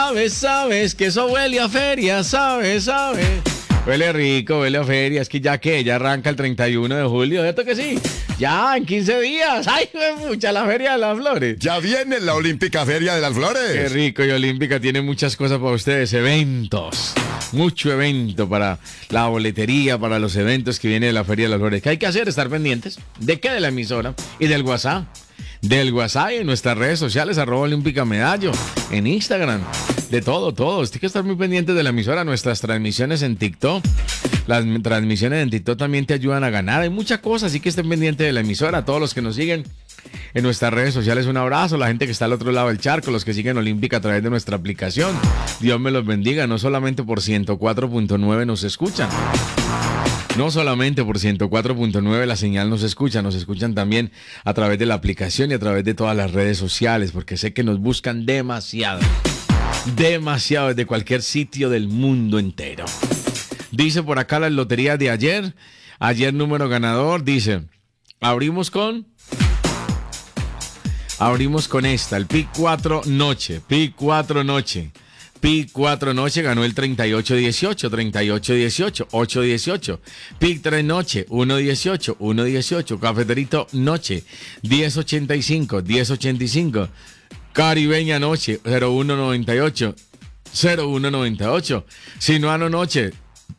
sabes que eso huele a feria, sabes. Huele rico, huele a feria. Es que ya arranca el 31 de julio, ¿cierto que sí? Ya, en 15 días. ¡Ay, mucha la Feria de las Flores! Ya viene la Olímpica Feria de las Flores. Qué rico, y Olímpica tiene muchas cosas para ustedes, eventos. Mucho evento para la boletería, para los eventos que viene de la Feria de las Flores. ¿Qué hay que hacer? Estar pendientes. ¿De qué? De la emisora y del WhatsApp. Del WhatsApp y en nuestras redes sociales, @Olímpica Medallo, en Instagram, de todo. Usted tiene que estar muy pendiente de la emisora, nuestras transmisiones en TikTok. Las transmisiones en TikTok también te ayudan a ganar. Hay muchas cosas, así que estén pendientes de la emisora. A todos los que nos siguen en nuestras redes sociales, un abrazo. La gente que está al otro lado del charco, los que siguen Olímpica a través de nuestra aplicación. Dios me los bendiga. No solamente por 104.9 nos escuchan. No solamente por 104.9 la señal nos escuchan también a través de la aplicación y a través de todas las redes sociales, porque sé que nos buscan demasiado desde cualquier sitio del mundo entero. Dice por acá las loterías de ayer número ganador, dice, abrimos con esta, el Pic 4 Noche. Pic 4 Noche ganó el 3818, 818. Pic 3 Noche, 118. Cafeterito Noche, 1085. Caribeña Noche, 0198. Sinuano Noche,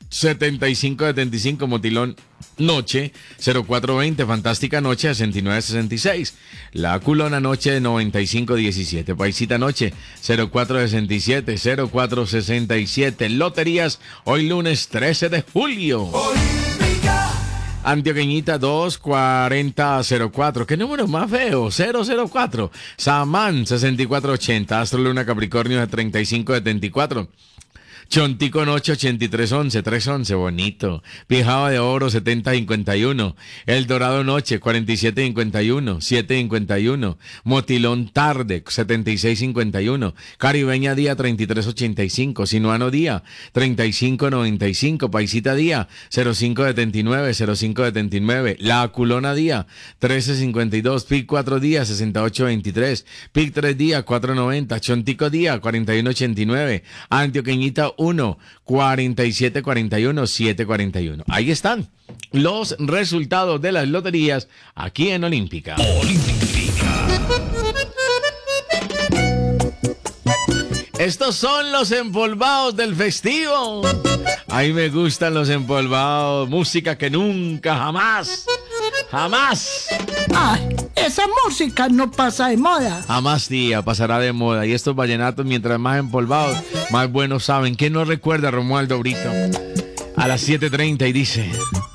7575. Motilón Noche, 0420. Fantástica Noche, 6966. La Culona Noche, 9517. Paisita Noche, 0467. 0467. Loterías, hoy lunes 13 de julio. Antioqueñita 24004. ¿Qué número más feo? 004. Samán 6480. Astro Luna Capricornio 3574. Chontico Noche 8311, bonito. Pijama de Oro 7051. El Dorado Noche 4751, 751. Motilón Tarde 7651. Caribeña Día 3385. Sinuano Día 3595. Paisita Día 0579. La Culona Día 1352. Pic 4 Día 6823. Pic 3 Día 490. Chontico Día 4189. Antioqueñita 1, 4741, 741. Ahí están los resultados de las loterías aquí en Olímpica. Estos son los empolvados del festivo. Ahí me gustan los empolvados. Música que nunca, jamás. Ay, esa música no pasa de moda. Jamás, tía, pasará de moda. Y estos vallenatos, mientras más empolvados, más buenos saben. ¿Quién no recuerda a Romualdo Brito? A las 7:30 y dice...